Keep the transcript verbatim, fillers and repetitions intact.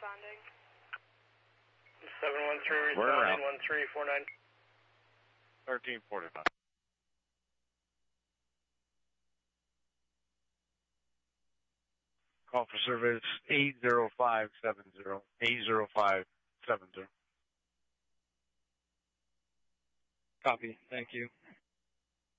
responding. seven one three responding, one three four nine. thirteen forty-nine. Call for service eight zero five seven zero. eight zero five seven zero. Copy. Thank you.